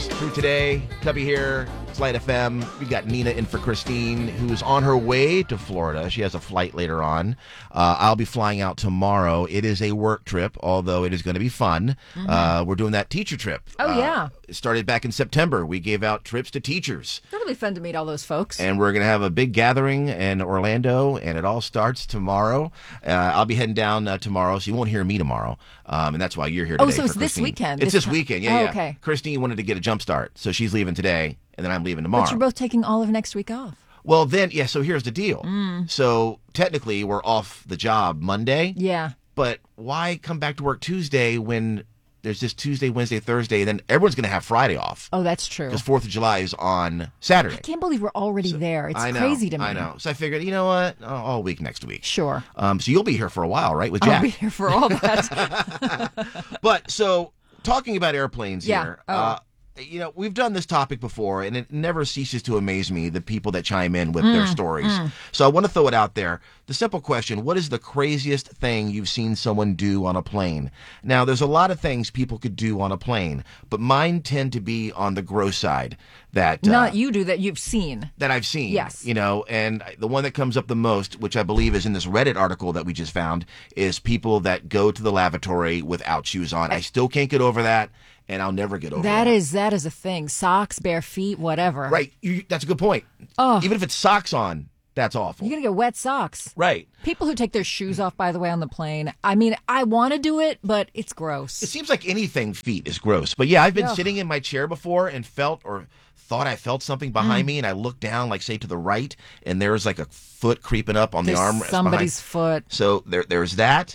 through today. Cubby here. It's Light FM. We got Nina in for Christine, who's on her way to Florida. She has a flight later on. I'll be flying out tomorrow. It is a work trip, although it is going to be fun. We're doing that teacher trip. Oh, yeah. It started back in September. We gave out trips to teachers. That'll be fun to meet all those folks. And we're going to have a big gathering in Orlando, and it all starts tomorrow. I'll be heading down tomorrow, so you won't hear me tomorrow. And that's why you're here today. Oh, so it's for this Christine. weekend. It's this weekend, yeah. Okay. Christine wanted to get a jump start, so she's leaving today, and then I'm leaving tomorrow. But you're both taking all of next week off. Well, then, yeah, so here's the deal. So technically, we're off the job Monday. Yeah. But why come back to work Tuesday when there's this Tuesday, Wednesday, Thursday, and then everyone's going to have Friday off? Oh, that's true. Because 4th of July is on Saturday. I can't believe we're already there. It's I know, crazy to me. I know. So I figured, you know what? All week next week. Sure. So you'll be here for a while, right, with Jack? I'll be here for all that. But so talking about airplanes Yeah. here, Oh. We've done this topic before, and it never ceases to amaze me, the people that chime in with their stories. So I want to throw it out there. The simple question, what is the craziest thing you've seen someone do on a plane? Now, there's a lot of things people could do on a plane, but mine tend to be on the gross side. That Not you do, that you've seen. that I've seen. Yes. And the one that comes up the most, which I believe is in this Reddit article that we just found, is people that go to the lavatory without shoes on. I still can't get over that, and I'll never get over that. That is a thing. Socks, bare feet, whatever. Right. That's a good point. Oh. Even if it's socks on, that's awful. You're going to get wet socks. Right. People who take their shoes off, by the way, on the plane. I mean, I want to do it, but it's gross. It seems like anything feet is gross. But yeah, I've been Ugh. sitting in my chair before and felt or thought I felt something behind me, and I looked down, like, say, to the right, and there's like a foot creeping up on There's the armrest. somebody's foot. So there's that.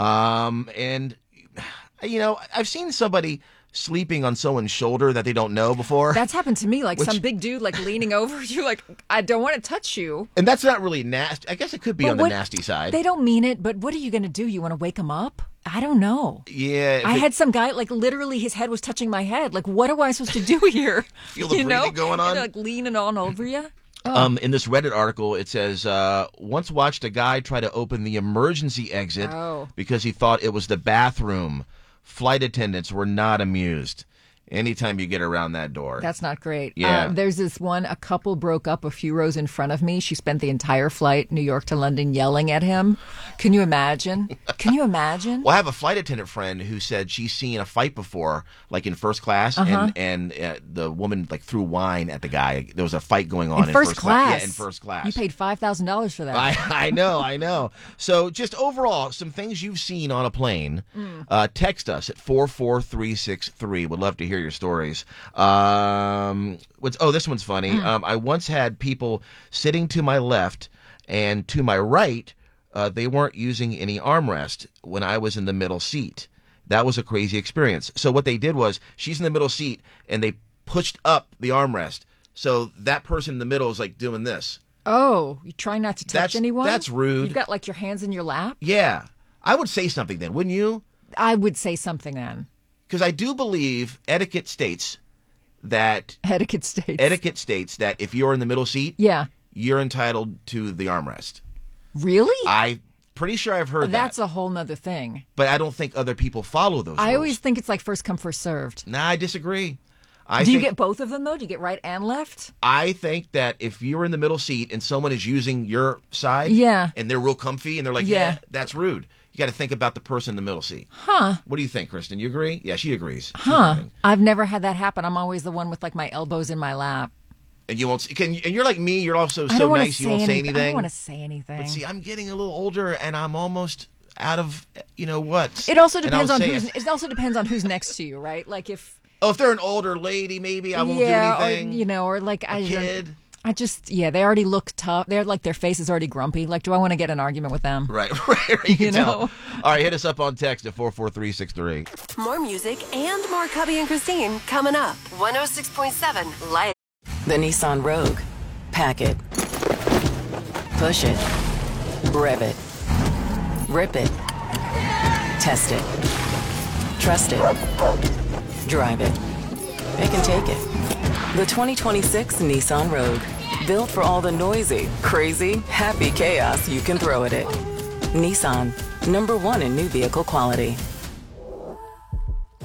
And, I've seen somebody sleeping on someone's shoulder that they don't know before. That's happened to me. Like some big dude, like leaning over you, like, I don't want to touch you. And that's not really nasty. I guess it could be But on the nasty side. They don't mean it, but what are you going to do? You want to wake him up? I don't know. Yeah. I had some guy, like, literally his head was touching my head. Like, what am I supposed to do here? Feel the breathing going on? And, like, leaning on over you. In this Reddit article, it says, once watched a guy try to open the emergency exit because he thought it was the bathroom. Flight attendants were not amused. Anytime you get around that door. That's not great. Yeah. There's this one, a couple broke up a few rows in front of me. She spent the entire flight, New York to London, yelling at him. Can you imagine? Can you imagine? Well, I have a flight attendant friend who said she's seen a fight before, like in first class, and the woman like threw wine at the guy. There was a fight going on in first class. Yeah, in first class. You paid $5,000 for that. I know. So just overall, some things you've seen on a plane. Text us at 44363. Would love to hear your stories. This one's funny. I once had people sitting to my left and to my right. They weren't using any armrest when I was in the middle seat. That was a crazy experience. So what they did was, she's in the middle seat and they pushed up the armrest. So that person in the middle is like doing this. Oh, you try not to touch anyone? That's rude. You've got like your hands in your lap? Yeah. I would say something then, wouldn't you? I would say something then. Because I do believe etiquette states that if you're in the middle seat, you're entitled to the armrest. Really? I'm pretty sure I've heard that. That's a whole nother thing. But I don't think other people follow those rules. I always think it's like first come, first served. Nah, I disagree. Do you get both of them, though? Do you get right and left? I think that if you're in the middle seat and someone is using your side, and they're real comfy, and they're like, yeah, that's rude. You got to think about the person in the middle seat. Huh. What do you think, Kristen? You agree? Yeah, she agrees. Huh. I've never had that happen. I'm always the one with like my elbows in my lap. And you won't. And you're like me. You're also so nice. You won't say anything. I don't want to say anything. But see, I'm getting a little older, and I'm almost out of what. It also depends on who's. It also depends on who's next to you, right? Like if they're an older lady, maybe I won't do anything. Or like a kid. They already look tough. They're like, their face is already grumpy. Like, do I want to get an argument with them? Right. You know? All right, hit us up on text at 44363. More music and more Cubby and Christine coming up. 106.7 Light. The Nissan Rogue. Pack it. Push it. Rev it. Rip it. Test it. Trust it. Drive it. Pick and take it. The 2026 Nissan Rogue. Built for all the noisy, crazy, happy chaos you can throw at it. Nissan. #1 in new vehicle quality.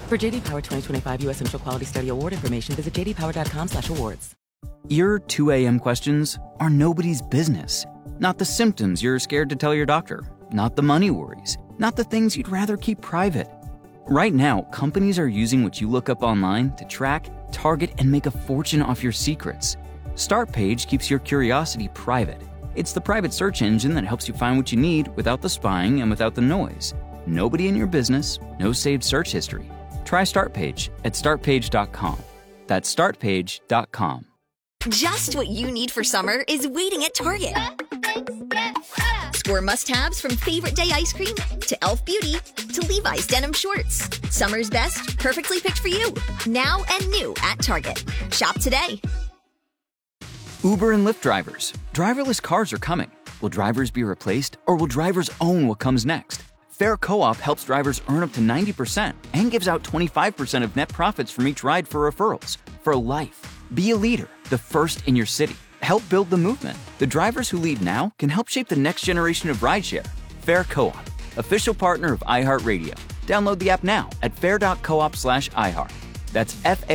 For JD Power 2025 U.S. Central Quality Study Award information, visit jdpower.com/awards. Your 2 a.m. questions are nobody's business. Not the symptoms you're scared to tell your doctor. Not the money worries. Not the things you'd rather keep private. Right now, companies are using what you look up online to track, target, and make a fortune off your secrets. Startpage keeps your curiosity private. It's the private search engine that helps you find what you need without the spying and without the noise. Nobody in your business, no saved search history. Try Startpage at startpage.com. That's startpage.com. Just what you need for summer is waiting at Target. Score must-haves from Favorite Day ice cream to Elf Beauty to Levi's denim shorts. Summer's best, perfectly picked for you. Now and new at Target. Shop today. Uber and Lyft drivers. Driverless cars are coming. Will drivers be replaced, or will drivers own what comes next? Fair Co-op helps drivers earn up to 90% and gives out 25% of net profits from each ride for referrals. For life. Be a leader, the first in your city. Help build the movement. The drivers who lead now can help shape the next generation of rideshare. Fair Co-op, official partner of iHeartRadio. Download the app now at fair.coop/iHeart. That's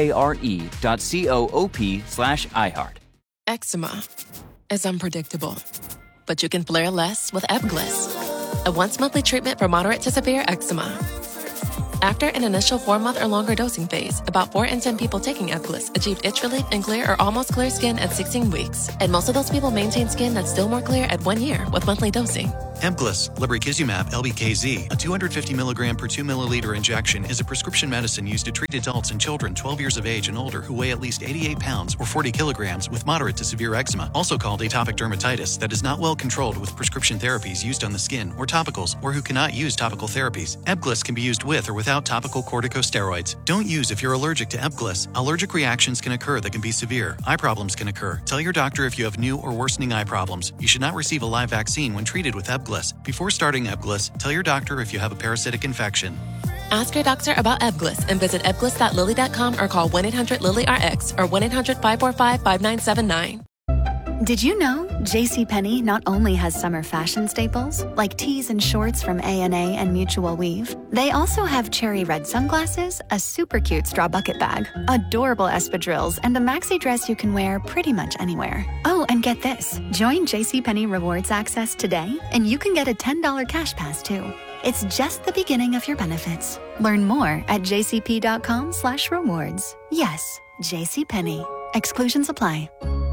FARE.coop/iHeart. Eczema is unpredictable, but you can flare less with Ebglyss, a once-monthly treatment for moderate to severe eczema. After an initial 4-month or longer dosing phase, about 4 in 10 people taking Ebglyss achieved itch relief and clear or almost clear skin at 16 weeks. And most of those people maintain skin that's still more clear at 1 year with monthly dosing. Ebglyss, lebrikizumab LBKZ, a 250 milligram per 2 milliliter injection, is a prescription medicine used to treat adults and children 12 years of age and older who weigh at least 88 pounds or 40 kilograms with moderate to severe eczema, also called atopic dermatitis, that is not well controlled with prescription therapies used on the skin or topicals, or who cannot use topical therapies. Ebglyss can be used with or without topical corticosteroids. Don't use if you're allergic to Ebglyss. Allergic reactions can occur that can be severe. Eye problems can occur. Tell your doctor if you have new or worsening eye problems. You should not receive a live vaccine when treated with Ebglyss. Before starting Ebglyss, tell your doctor if you have a parasitic infection. Ask your doctor about Ebglyss and visit ebglyss.lilly.com or call 1-800-LILY-RX or 1-800-545-5979. Did you know JCPenney not only has summer fashion staples like tees and shorts from A&A and Mutual Weave, they also have cherry red sunglasses, a super cute straw bucket bag, adorable espadrilles, and a maxi dress you can wear pretty much anywhere. Oh, and get this. Join JCPenney Rewards Access today, and you can get a $10 cash pass too. It's just the beginning of your benefits. Learn more at jcp.com/rewards. Yes, JCPenney. Exclusions apply.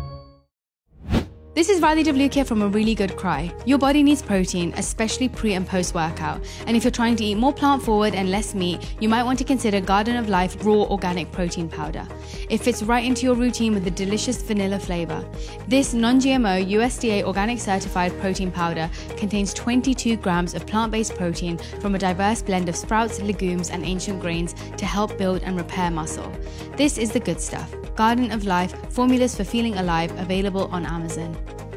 This is Riley Devlukia from A Really Good Cry. Your body needs protein, especially pre and post workout. And if you're trying to eat more plant forward and less meat, you might want to consider Garden of Life Raw Organic Protein Powder. It fits right into your routine with a delicious vanilla flavor. This non-GMO USDA organic certified protein powder contains 22 grams of plant-based protein from a diverse blend of sprouts, legumes, and ancient grains to help build and repair muscle. This is the good stuff. Garden of Life, formulas for feeling alive, available on Amazon.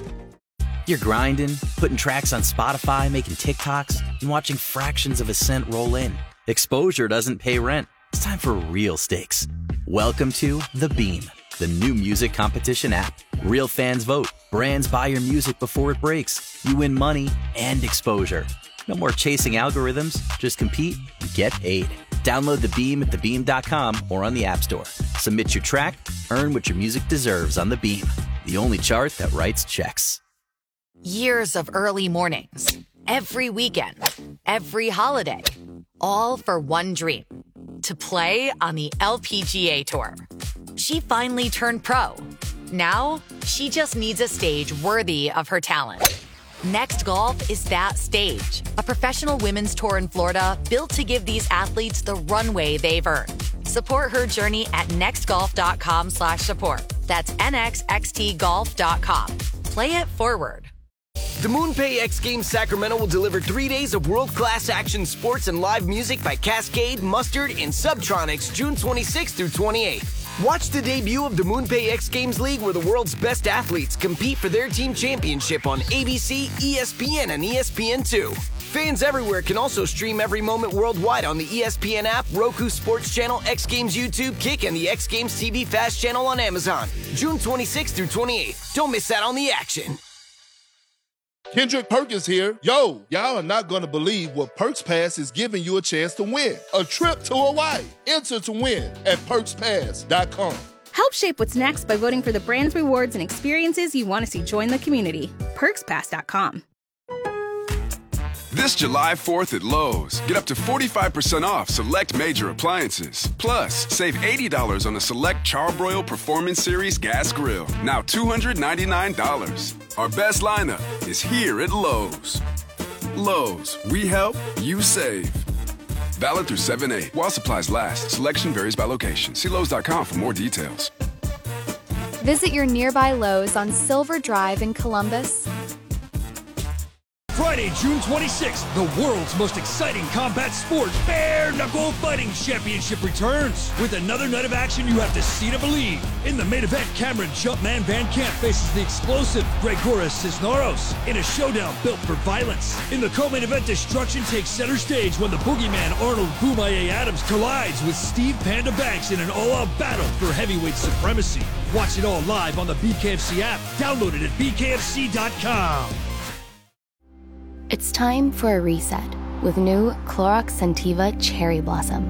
You're grinding, putting tracks on Spotify, making TikToks, and watching fractions of a cent roll in. Exposure doesn't pay rent. It's time for real stakes. Welcome to The Beam, the new music competition app. Real fans vote. Brands buy your music before it breaks. You win money and exposure. No more chasing algorithms. Just compete and get paid. Download The Beam at thebeam.com or on the App Store. Submit your track, earn what your music deserves on The Beam, the only chart that writes checks. Years of early mornings, every weekend, every holiday, all for one dream, to play on the LPGA Tour. She finally turned pro. Now, she just needs a stage worthy of her talent. Next Golf is that stage, a professional women's tour in Florida built to give these athletes the runway they've earned. Support her journey at nextgolf.com/support. That's nxxtgolf.com. Play it forward. The MoonPay X Games Sacramento will deliver 3 days of world-class action sports and live music by Cascade, Mustard, and Subtronics June 26th through 28th. Watch the debut of the MoonPay X Games League, where the world's best athletes compete for their team championship on ABC, ESPN, and ESPN2. Fans everywhere can also stream every moment worldwide on the ESPN app, Roku Sports Channel, X Games YouTube, Kick, and the X Games TV Fast Channel on Amazon. June 26th through 28th. Don't miss out on the action. Kendrick Perkins here. Yo, y'all are not going to believe what Perks Pass is giving you a chance to win. A trip to Hawaii. Enter to win at PerksPass.com. Help shape what's next by voting for the brands, rewards, and experiences you want to see join the community. PerksPass.com. This July 4th at Lowe's, get up to 45% off select major appliances. Plus, save $80 on the select Charbroil Performance Series gas grill. Now $299. Our best lineup is here at Lowe's. Lowe's, we help, you save. Valid through 7/8. While supplies last, selection varies by location. See Lowe's.com for more details. Visit your nearby Lowe's on Silver Drive in Columbus. Friday, June 26th, the world's most exciting combat sport, Bare Knuckle Fighting Championship returns. With another night of action you have to see to believe. In the main event, Cameron Jumpman Van Camp faces the explosive Gregoras Cisneros in a showdown built for violence. In the co-main event, destruction takes center stage when the boogeyman Arnold Boomaier Adams collides with Steve Panda Banks in an all-out battle for heavyweight supremacy. Watch it all live on the BKFC app. Download it at bkfc.com. It's time for a reset with new Clorox Scentiva Cherry Blossom.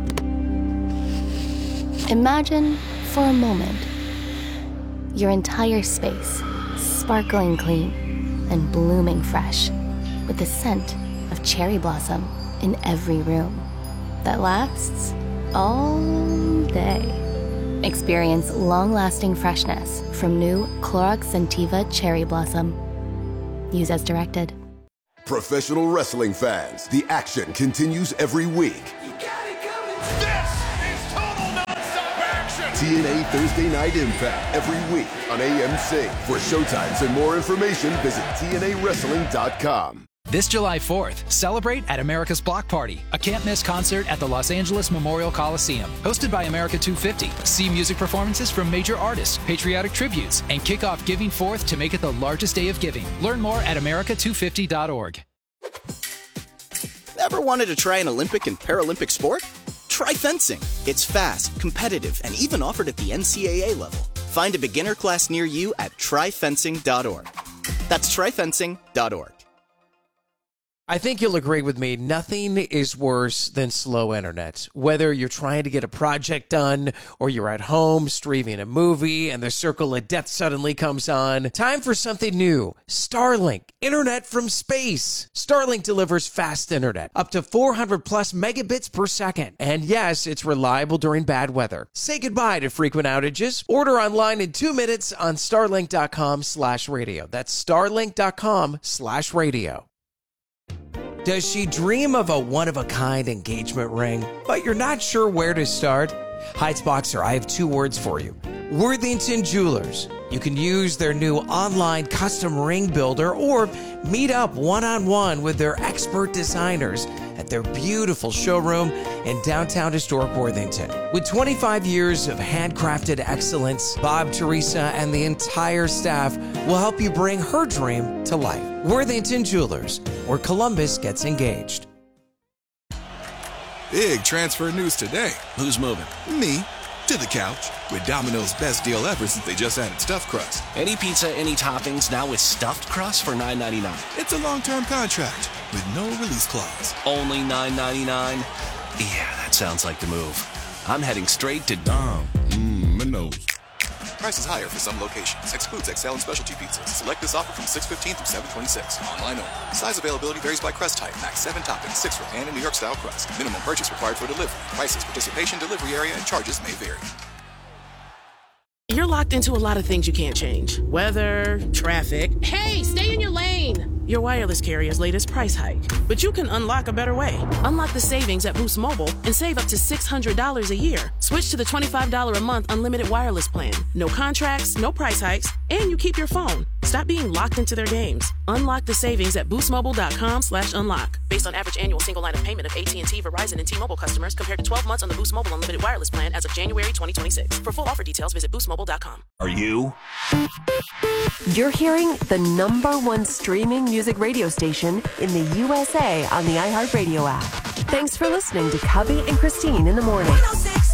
Imagine, for a moment, your entire space sparkling clean and blooming fresh with the scent of cherry blossom in every room that lasts all day. Experience long-lasting freshness from new Clorox Scentiva Cherry Blossom. Use as directed. Professional wrestling fans, the action continues every week. This is total non-stop action! TNA Thursday Night Impact every week on AMC. For showtimes and more information, visit TNAWrestling.com. This July 4th, celebrate at America's Block Party, a can't-miss concert at the Los Angeles Memorial Coliseum. Hosted by America 250, see music performances from major artists, patriotic tributes, and kick off Giving Forth to make it the largest day of giving. Learn more at America250.org. Ever wanted to try an Olympic and Paralympic sport? Try fencing. It's fast, competitive, and even offered at the NCAA level. Find a beginner class near you at tryfencing.org. That's tryfencing.org. I think you'll agree with me, nothing is worse than slow internet. Whether you're trying to get a project done or you're at home streaming a movie and the circle of death suddenly comes on, time for something new. Starlink, internet from space. Starlink delivers fast internet, up to 400 plus megabits per second. And yes, it's reliable during bad weather. Say goodbye to frequent outages. Order online in 2 minutes on starlink.com/radio. That's starlink.com/radio. Does she dream of a one-of-a-kind engagement ring, but you're not sure where to start? Heights Boxer, I have 2 words for you. Worthington Jewelers. You can use their new online custom ring builder or meet up one-on-one with their expert designers at their beautiful showroom in downtown historic Worthington. With 25 years of handcrafted excellence, Bob, Teresa, and the entire staff will help you bring her dream to life. Worthington Jewelers, where Columbus gets engaged. Big transfer news today. Who's moving? Me. To the couch. With Domino's best deal ever since they just added stuffed crust. Any pizza, any toppings, now with stuffed crust for $9.99. It's a long-term contract with no release clause. Only $9.99? Yeah, that sounds like the move. I'm heading straight to Domino's. Price is higher for some locations. Excludes XL and specialty pizzas. Select this offer from 6/15 through 7/26. Online only. Size availability varies by crust type. Max 7 toppings, 6 for pan and New York style crust. Minimum purchase required for delivery. Prices, participation, delivery area, and charges may vary. You're locked into a lot of things you can't change. Weather, traffic. Hey, stay in your lane! Your wireless carrier's latest price hike. But you can unlock a better way. Unlock the savings at Boost Mobile and save up to $600 a year. Switch to the $25 a month unlimited wireless plan. No contracts, no price hikes, and you keep your phone. Stop being locked into their games. Unlock the savings at boostmobile.com/unlock. Based on average annual single line of payment of AT&T, Verizon, and T-Mobile customers compared to 12 months on the Boost Mobile unlimited wireless plan as of January 2026. For full offer details, visit boostmobile.com. Are you? You're hearing the #1 streaming music radio station in the USA on the iHeartRadio app. Thanks for listening to Cubby and Christine in the morning.